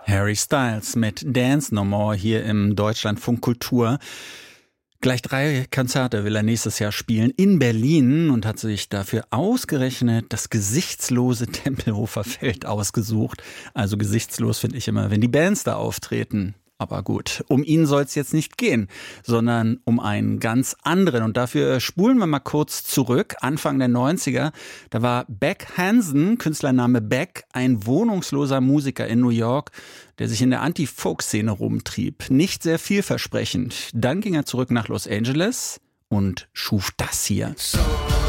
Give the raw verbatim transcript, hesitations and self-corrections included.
Harry Styles mit Dance No More hier im Deutschlandfunk Kultur. Gleich drei Konzerte will er nächstes Jahr spielen in Berlin und hat sich dafür ausgerechnet das gesichtslose Tempelhofer Feld ausgesucht. Also gesichtslos finde ich immer, wenn die Bands da auftreten. Aber gut, um ihn soll es jetzt nicht gehen, sondern um einen ganz anderen. Und dafür spulen wir mal kurz zurück, Anfang der neunziger. Da war Beck Hansen, Künstlername Beck, ein wohnungsloser Musiker in New York, der sich in der Anti-Folk-Szene rumtrieb. Nicht sehr vielversprechend. Dann ging er zurück nach Los Angeles und schuf das hier. So.